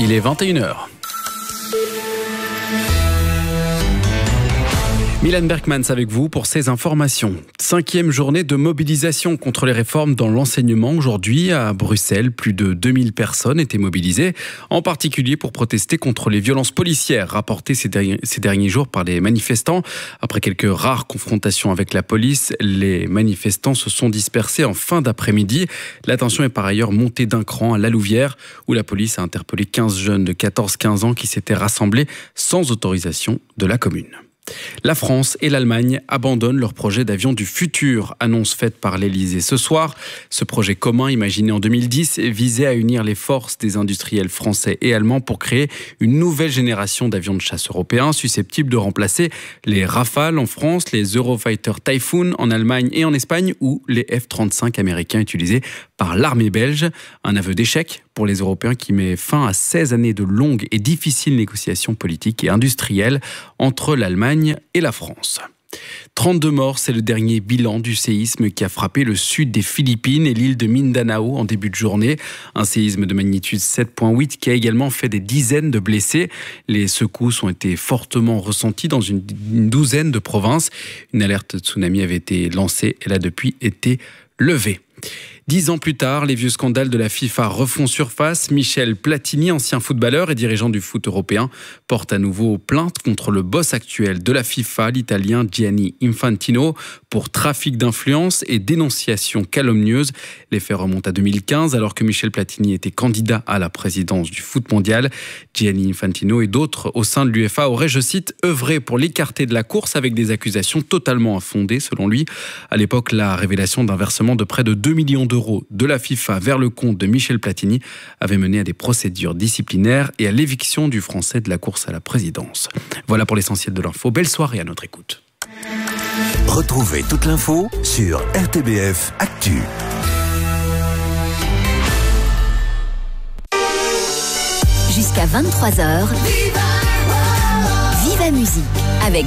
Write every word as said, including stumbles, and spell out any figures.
Il est vingt et une heures. Mylène Berkmans avec vous pour ces informations. Cinquième journée de mobilisation contre les réformes dans l'enseignement. Aujourd'hui, à Bruxelles, plus de deux mille personnes étaient mobilisées, en particulier pour protester contre les violences policières rapportées ces derniers, ces derniers jours par les manifestants. Après quelques rares confrontations avec la police, les manifestants se sont dispersés en fin d'après-midi. La tension est par ailleurs montée d'un cran à La Louvière, où la police a interpellé quinze jeunes de quatorze à quinze ans qui s'étaient rassemblés sans autorisation de la commune. La France et l'Allemagne abandonnent leur projet d'avion du futur, annonce faite par l'Elysée ce soir. Ce projet commun, imaginé en deux mille dix, visait à unir les forces des industriels français et allemands pour créer une nouvelle génération d'avions de chasse européens susceptibles de remplacer les Rafale en France, les Eurofighter Typhoon en Allemagne et en Espagne ou les F trente-cinq américains utilisés par l'armée belge. Un aveu d'échec pour les Européens qui met fin à seize années de longues et difficiles négociations politiques et industrielles entre l'Allemagne et la France. trente-deux morts, c'est le dernier bilan du séisme qui a frappé le sud des Philippines et l'île de Mindanao en début de journée. Un séisme de magnitude sept virgule huit qui a également fait des dizaines de blessés. Les secousses ont été fortement ressenties dans une douzaine de provinces. Une alerte tsunami avait été lancée. Elle a depuis été levée. Dix ans plus tard, les vieux scandales de la FIFA refont surface. Michel Platini, ancien footballeur et dirigeant du foot européen, porte à nouveau plainte contre le boss actuel de la FIFA, l'italien Gianni Infantino, pour trafic d'influence et dénonciation calomnieuse. Les faits remontent à deux mille quinze, alors que Michel Platini était candidat à la présidence du foot mondial. Gianni Infantino et d'autres au sein de l'U F A auraient, je cite, œuvré pour l'écarter de la course avec des accusations totalement infondées, selon lui. À l'époque, la révélation d'un versement de près de deux millions d'euros de la FIFA vers le compte de Michel Platini avait mené à des procédures disciplinaires et à l'éviction du Français de la course à la présidence. Voilà pour l'essentiel de l'info. Belle soirée à notre écoute. Retrouvez toute l'info sur R T B F Actu. Jusqu'à vingt-trois heures, Viva Musique avec